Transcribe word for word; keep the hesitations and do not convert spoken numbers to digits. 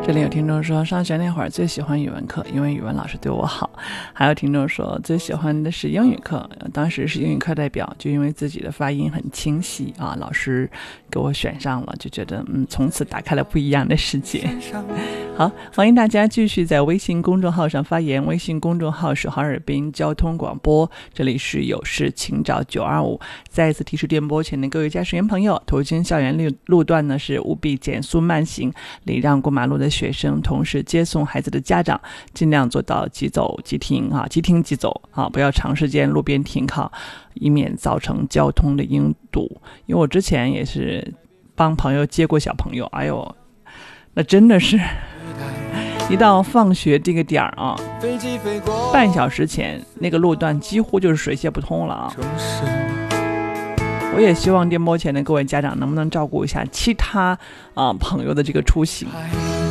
这里有听众说上学那会儿最喜欢语文课，因为语文老师对我好。还有听众说最喜欢的是英语课，当时是英语课代表，就因为自己的发音很清晰啊，老师给我选上了，就觉得嗯，从此打开了不一样的世界。好，欢迎大家继续在微信公众号上发言，微信公众号是哈尔滨交通广播，这里是有事请找九二五。再一次提示电波前的各位驾驶员朋友，途经校园路路段呢是务必减速慢行，礼让过马路的学生，同时接送孩子的家长，尽量做到即走即停啊，即停即走啊，不要长时间路边停靠，以免造成交通的拥堵。因为我之前也是帮朋友接过小朋友，哎呦，那真的是一到放学这个点儿啊，半小时前那个路段几乎就是水泄不通了啊。我也希望电波前的各位家长能不能照顾一下其他啊、呃、朋友的这个出行。